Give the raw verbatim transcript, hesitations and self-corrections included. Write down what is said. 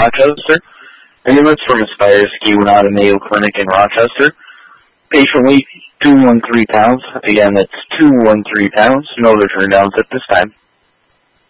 Rochester. Ambulance from Aspire Ski went out of Mayo Clinic in Rochester. Patient weight, two hundred thirteen pounds. Again, that's two hundred thirteen pounds. No return downs at this time.